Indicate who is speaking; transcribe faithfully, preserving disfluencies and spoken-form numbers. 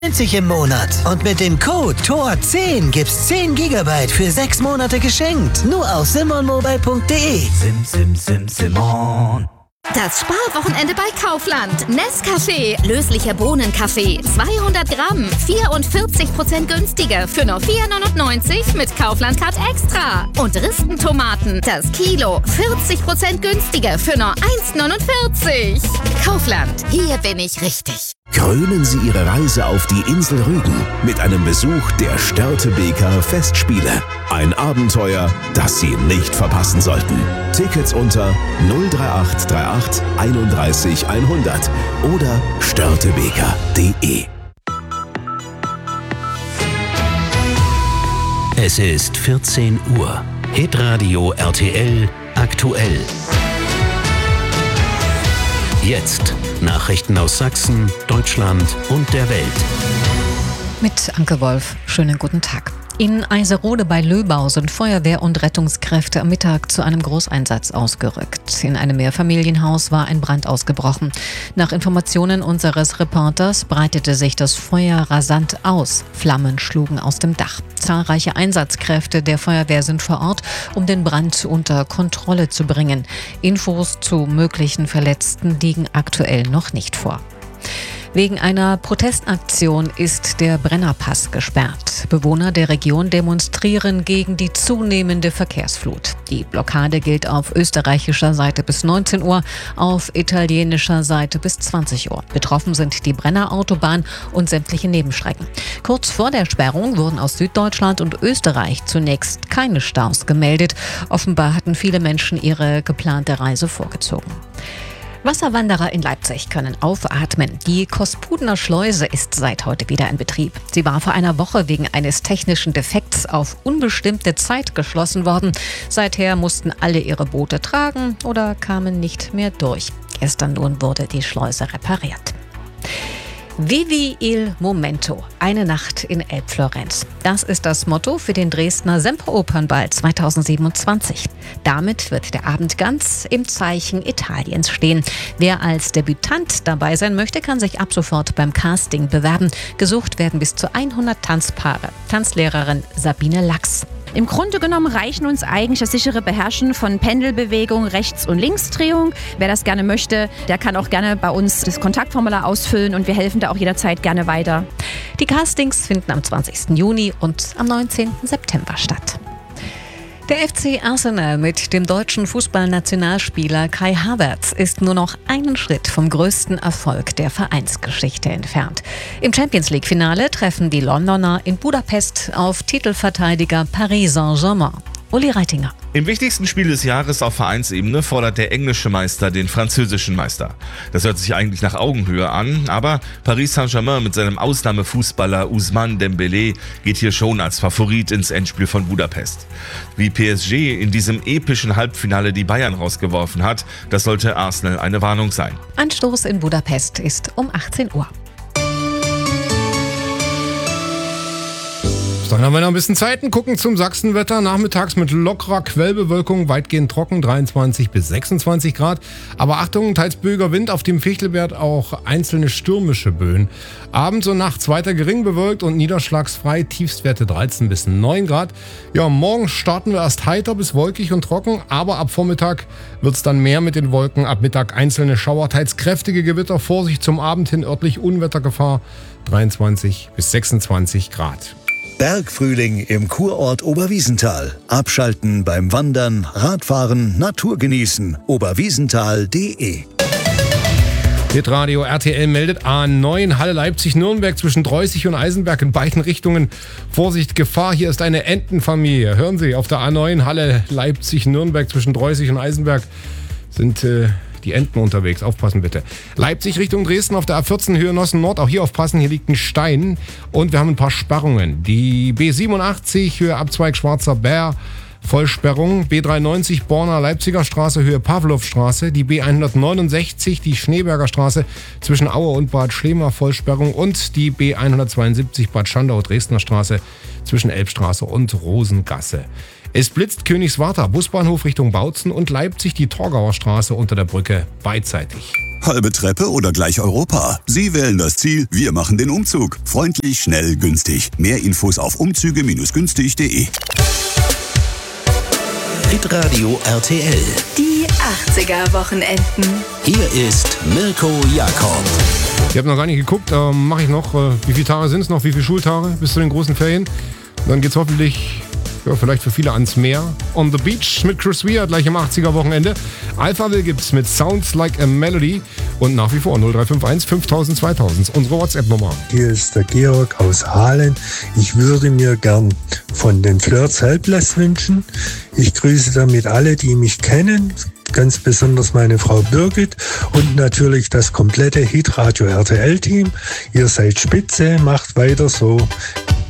Speaker 1: im Monat. Und mit dem Code T O R zehn gibt's zehn Gigabyte für sechs Monate geschenkt. Nur auf simonmobile punkt de.
Speaker 2: Sim, sim, sim, Simon.
Speaker 3: Das Sparwochenende bei Kaufland. Nescafé, löslicher Bohnenkaffee, zweihundert Gramm, vierundvierzig Prozent günstiger für nur vier neunundneunzig mit Kaufland Card Extra. Und Ristentomaten, das Kilo, vierzig Prozent günstiger für nur eins neunundvierzig. Kaufland, hier bin ich richtig.
Speaker 4: Krönen Sie Ihre Reise auf die Insel Rügen mit einem Besuch der Störtebeker Festspiele. Ein Abenteuer, das Sie nicht verpassen sollten. Tickets unter null drei acht drei acht einunddreißig hundert oder störtebeker punkt de.
Speaker 5: Es ist vierzehn Uhr. Hitradio R T L aktuell. Jetzt Nachrichten aus Sachsen, Deutschland und der Welt.
Speaker 6: Mit Anke Wolf, schönen guten Tag. In Eiserode bei Löbau sind Feuerwehr und Rettungskräfte am Mittag zu einem Großeinsatz ausgerückt. In einem Mehrfamilienhaus war ein Brand ausgebrochen. Nach Informationen unseres Reporters breitete sich das Feuer rasant aus. Flammen schlugen aus dem Dach. Zahlreiche Einsatzkräfte der Feuerwehr sind vor Ort, um den Brand unter Kontrolle zu bringen. Infos zu möglichen Verletzten liegen aktuell noch nicht vor. Wegen einer Protestaktion ist der Brennerpass gesperrt. Bewohner der Region demonstrieren gegen die zunehmende Verkehrsflut. Die Blockade gilt auf österreichischer Seite bis neunzehn Uhr, auf italienischer Seite bis zwanzig Uhr. Betroffen sind die Brennerautobahn und sämtliche Nebenstrecken. Kurz vor der Sperrung wurden aus Süddeutschland und Österreich zunächst keine Staus gemeldet. Offenbar hatten viele Menschen ihre geplante Reise vorgezogen. Wasserwanderer in Leipzig können aufatmen. Die Kospudener Schleuse ist seit heute wieder in Betrieb. Sie war vor einer Woche wegen eines technischen Defekts auf unbestimmte Zeit geschlossen worden. Seither mussten alle ihre Boote tragen oder kamen nicht mehr durch. Gestern nun wurde die Schleuse repariert. Vivi il Momento, eine Nacht in Elbflorenz. Das ist das Motto für den Dresdner Semperopernball zweitausendsiebenundzwanzig. Damit wird der Abend ganz im Zeichen Italiens stehen. Wer als Debütant dabei sein möchte, kann sich ab sofort beim Casting bewerben. Gesucht werden bis zu hundert Tanzpaare. Tanzlehrerin Sabine Lachs.
Speaker 7: Im Grunde genommen reichen uns eigentlich das sichere Beherrschen von Pendelbewegung, Rechts- und Linksdrehung. Wer das gerne möchte, der kann auch gerne bei uns das Kontaktformular ausfüllen und wir helfen da auch jederzeit gerne weiter.
Speaker 6: Die Castings finden am zwanzigsten Juni und am neunzehnten September statt. Der F C Arsenal mit dem deutschen Fußballnationalspieler Kai Havertz ist nur noch einen Schritt vom größten Erfolg der Vereinsgeschichte entfernt. Im Champions-League-Finale treffen die Londoner in Budapest auf Titelverteidiger Paris Saint-Germain. Uli Reitinger.
Speaker 8: Im wichtigsten Spiel des Jahres auf Vereinsebene fordert der englische Meister den französischen Meister. Das hört sich eigentlich nach Augenhöhe an, aber Paris Saint-Germain mit seinem Ausnahmefußballer Ousmane Dembélé geht hier schon als Favorit ins Endspiel von Budapest. Wie P S G in diesem epischen Halbfinale die Bayern rausgeworfen hat, das sollte Arsenal eine Warnung sein.
Speaker 6: Anstoß in Budapest ist um achtzehn Uhr.
Speaker 9: Dann haben wir noch ein bisschen Zeit und gucken zum Sachsenwetter. Nachmittags mit lockerer Quellbewölkung, weitgehend trocken, dreiundzwanzig bis sechsundzwanzig Grad. Aber Achtung, teils böiger Wind, auf dem Fichtelberg auch einzelne stürmische Böen. Abends und nachts weiter gering bewölkt und niederschlagsfrei, Tiefstwerte dreizehn bis neun Grad. Ja, morgen starten wir erst heiter bis wolkig und trocken, aber ab Vormittag wird es dann mehr mit den Wolken. Ab Mittag einzelne Schauer, teils kräftige Gewitter, Vorsicht zum Abend hin, örtlich Unwettergefahr, dreiundzwanzig bis sechsundzwanzig Grad.
Speaker 4: Bergfrühling im Kurort Oberwiesenthal. Abschalten beim Wandern, Radfahren, Natur genießen. oberwiesenthal punkt de.
Speaker 9: Hitradio R T L meldet A neun Halle Leipzig-Nürnberg zwischen Dreußig und Eisenberg in beiden Richtungen. Vorsicht, Gefahr, hier ist eine Entenfamilie. Hören Sie, auf der A neun Halle Leipzig-Nürnberg zwischen Dreußig und Eisenberg sind äh, die Enten unterwegs. Aufpassen bitte. Leipzig Richtung Dresden auf der A vierzehn Höhe Nossen Nord. Auch hier aufpassen, hier liegt ein Stein. Und wir haben ein paar Sperrungen. Die B siebenundachtzig Höhe Abzweig Schwarzer Bär. Vollsperrung. B dreiundneunzig Borner Leipziger Straße Höhe Pawlowstraße. Die B hundertneunundsechzig die Schneeberger Straße zwischen Aue und Bad Schlema Vollsperrung. Und die B hundertzweiundsiebzig Bad Schandau Dresdner Straße zwischen Elbstraße und Rosengasse. Es blitzt Königswarter, Busbahnhof Richtung Bautzen und Leipzig die Torgauer Straße unter der Brücke beidseitig.
Speaker 10: Halbe Treppe oder gleich Europa? Sie wählen das Ziel, wir machen den Umzug. Freundlich, schnell, günstig. Mehr Infos auf umzüge günstig punkt de.
Speaker 5: Hitradio R T L.
Speaker 3: Die achtziger-Wochenenden.
Speaker 5: Hier ist Mirko Jakob.
Speaker 9: Ich habe noch gar nicht geguckt, äh, mache ich noch. Äh, wie viele Tage sind es noch? Wie viele Schultage bis zu den großen Ferien? Dann geht's hoffentlich, ja, vielleicht für viele ans Meer. On the Beach mit Chris Rea gleich am achtziger-Wochenende. Alphaville gibt's mit Sounds Like a Melody. Und nach wie vor null drei fünf eins fünftausend zweitausend. Unsere WhatsApp-Nummer.
Speaker 11: Hier ist der Georg aus Aalen. Ich würde mir gern von den Flirts Helpless wünschen. Ich grüße damit alle, die mich kennen. Ganz besonders meine Frau Birgit und natürlich das komplette Hitradio R T L-Team. Ihr seid spitze, macht weiter so.